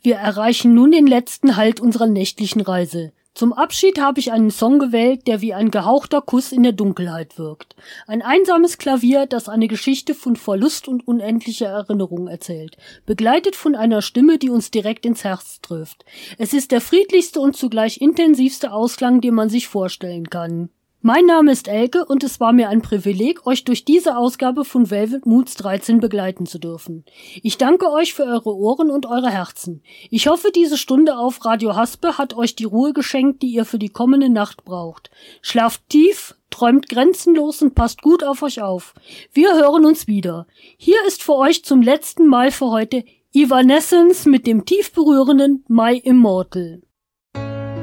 Wir erreichen nun den letzten Halt unserer nächtlichen Reise. Zum Abschied habe ich einen Song gewählt, der wie ein gehauchter Kuss in der Dunkelheit wirkt. Ein einsames Klavier, das eine Geschichte von Verlust und unendlicher Erinnerung erzählt, begleitet von einer Stimme, die uns direkt ins Herz trifft. Es ist der friedlichste und zugleich intensivste Ausklang, den man sich vorstellen kann. Mein Name ist Elke und es war mir ein Privileg, euch durch diese Ausgabe von Velvet Moods 13 begleiten zu dürfen. Ich danke euch für eure Ohren und eure Herzen. Ich hoffe, diese Stunde auf Radio Haspe hat euch die Ruhe geschenkt, die ihr für die kommende Nacht braucht. Schlaft tief, träumt grenzenlos und passt gut auf euch auf. Wir hören uns wieder. Hier ist für euch zum letzten Mal für heute Evanescence mit dem tief berührenden My Immortal.